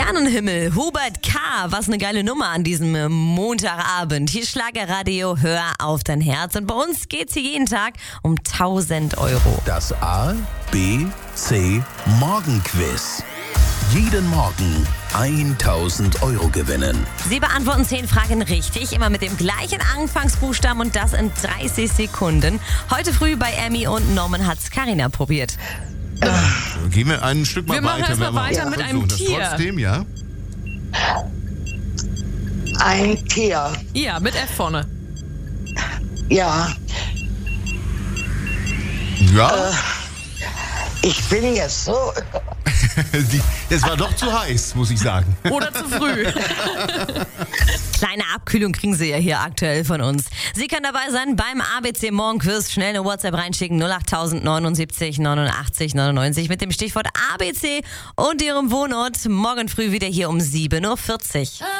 Sternenhimmel, Hubert K., was eine geile Nummer an diesem Montagabend. Hier Schlagerradio, hör auf dein Herz. Und bei uns geht's hier jeden Tag um 1.000 Euro. Das A, B, C Morgenquiz. Jeden Morgen 1.000 Euro gewinnen. Sie beantworten 10 Fragen richtig, immer mit dem gleichen Anfangsbuchstaben und das in 30 Sekunden. Heute früh bei Emmy und Norman hat's Carina probiert. Gehen wir ein Stück mal Wir machen weiter. erst mal weiter mit einem Tier. Trotzdem, ja? Ein Tier. Ja, mit F vorne. Ja, Ja, ich bin jetzt so. das war doch zu heiß, muss ich sagen. Oder zu früh. Kleine Abkühlung kriegen Sie ja hier aktuell von uns. Sie können dabei sein beim ABC Morgenquiz. Schnell eine WhatsApp reinschicken, 08000 79 89 99 mit dem Stichwort ABC und Ihrem Wohnort. Morgen früh wieder hier um 7.40 Uhr.